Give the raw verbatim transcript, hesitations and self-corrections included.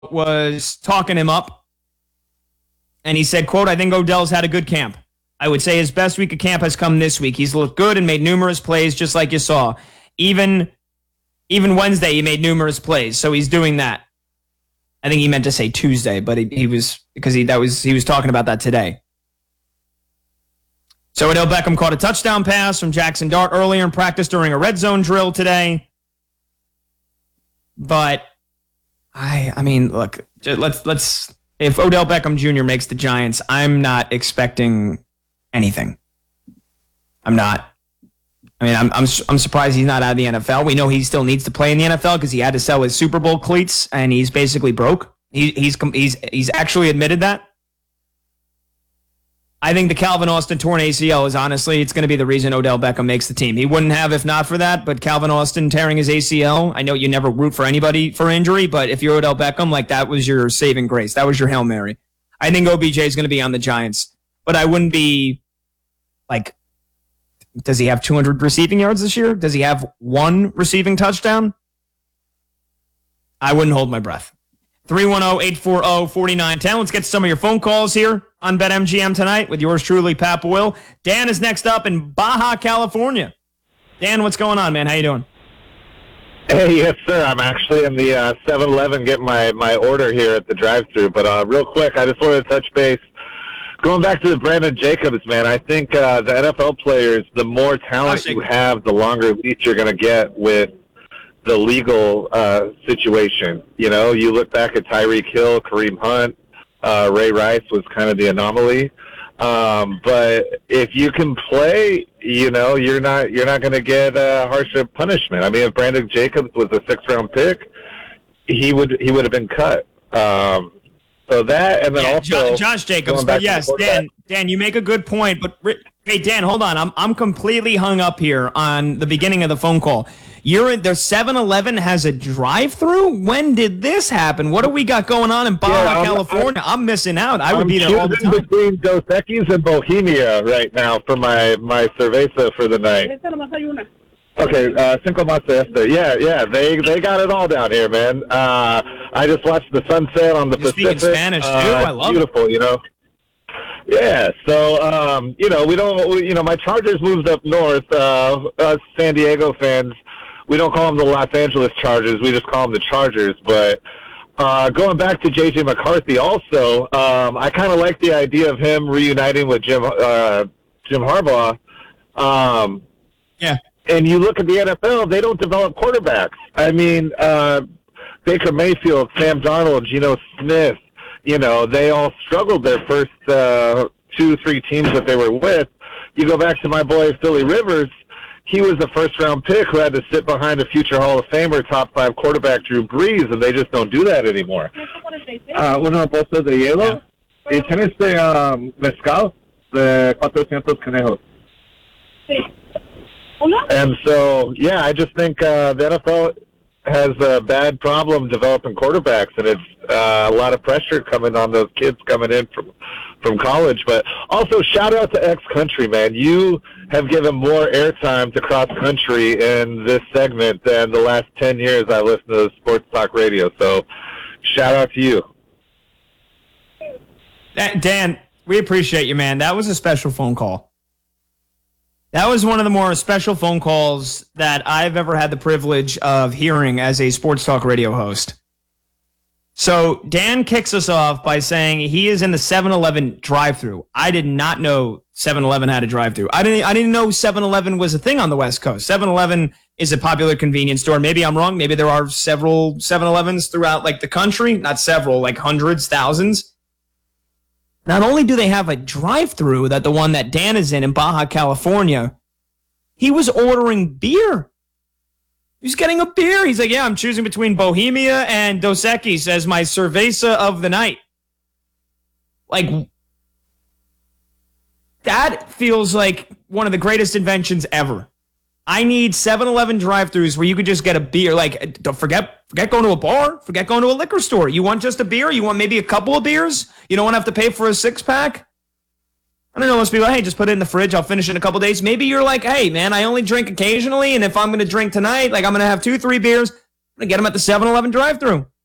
was talking him up, and he said, quote, I think Odell's had a good camp. I would say his best week of camp has come this week. He's looked good and made numerous plays, just like you saw. Even, even Wednesday, he made numerous plays, so he's doing that. I think he meant to say Tuesday, but he, he was because he that was he was talking about that today. So Odell Beckham caught a touchdown pass from Jackson Dart earlier in practice during a red zone drill today. But I I mean, look, let's let's if Odell Beckham Junior makes the Giants, I'm not expecting anything. I'm not. I mean, I'm I'm I'm surprised he's not out of the N F L. We know he still needs to play in the N F L because he had to sell his Super Bowl cleats, and he's basically broke. He, he's he's he's actually admitted that. I think the Calvin Austin torn A C L is honestly, it's going to be the reason Odell Beckham makes the team. He wouldn't have if not for that, but Calvin Austin tearing his A C L, I know you never root for anybody for injury, but if you're Odell Beckham, like that was your saving grace. That was your Hail Mary. I think O B J is going to be on the Giants, but I wouldn't be like, does he have two hundred receiving yards this year? Does he have one receiving touchdown? I wouldn't hold my breath. three one zero, eight four zero, four nine one zero. Let's get some of your phone calls here on BetMGM tonight with yours truly, Pat Boyle. Dan is next up in Baja, California. Dan, what's going on, man? How you doing? Hey, yes, sir. I'm actually in the uh, seven eleven getting my, my order here at the drive-thru. But uh, real quick, I just wanted to touch base. Going back to the Brandon Jacobs, man, I think uh, the N F L players, the more talent you have, the longer leash you're going to get with the legal uh, situation. You know, you look back at Tyreek Hill, Kareem Hunt, uh, Ray Rice was kind of the anomaly. Um, but if you can play, you know, you're not you're not going to get a harsher punishment. I mean, if Brandon Jacobs was a sixth-round pick, he would he would have been cut. Um, So that, and then yeah, also Josh Jacobs. But yes, Dan, Dan, you make a good point. But hey, Dan, hold on. I'm I'm completely hung up here on the beginning of the phone call. You're in, their seven eleven has a drive-through. When did this happen? What do we got going on in Baja, yeah, I'm, California? I'm, I'm missing out. I would I'm be there all the time. I'm between Dos Equis and Bohemia right now for my my cerveza for the night. Okay, uh, Cinco Mas Este. Yeah, yeah, they they got it all down here, man. Uh, I just watched the sunset on the You're Pacific. Speaking Spanish too, uh, I love beautiful, it. you know. Yeah, so um, you know, we don't, we, you know, my Chargers moved up north. Uh, us San Diego fans, we don't call them the Los Angeles Chargers. We just call them the Chargers. But uh, going back to J J McCarthy, also, um, I kind of like the idea of him reuniting with Jim uh, Jim Harbaugh. Um, yeah. And you look at the N F L, they don't develop quarterbacks. I mean, uh, Baker Mayfield, Sam Darnold, Geno Smith, you know, they all struggled their first uh, two, three teams that they were with. You go back to my boy Philly Rivers, he was the first-round pick who had to sit behind a future Hall of Famer, top five quarterback Drew Brees, and they just don't do that anymore. Uh, una bolsa de hielo. Y tienes de um, mezcal de cuatrocientos conejos. And so, yeah, I just think uh, the N F L has a bad problem developing quarterbacks, and it's uh, a lot of pressure coming on those kids coming in from from college. But also, shout out to X Country, man. You have given more airtime to cross country in this segment than the last ten years I listened to sports talk radio. So, shout out to you. Dan, we appreciate you, man. That was a special phone call. That was one of the more special phone calls that I've ever had the privilege of hearing as a sports talk radio host. So Dan kicks us off by saying he is in the seven eleven drive-thru. I did not know seven eleven had a drive-thru. I didn't I didn't know seven eleven was a thing on the West Coast. seven eleven is a popular convenience store. Maybe I'm wrong. Maybe there are several seven elevens throughout like the country. Not several, like hundreds, thousands. Not only do they have a drive-thru, that the one that Dan is in in Baja, California, he was ordering beer. He was getting a beer. He's like, yeah, I'm choosing between Bohemia and Dos Equis as my cerveza of the night. Like, that feels like one of the greatest inventions ever. I need seven eleven drive-thrus where you could just get a beer. Like, don't forget, forget going to a bar. Forget going to a liquor store. You want just a beer? You want maybe a couple of beers? You don't want to have to pay for a six-pack? I don't know, most people, hey, just put it in the fridge. I'll finish it in a couple of days. Maybe you're like, hey, man, I only drink occasionally, and if I'm going to drink tonight, like I'm going to have two, three beers, I'm going to get them at the seven eleven drive-thru.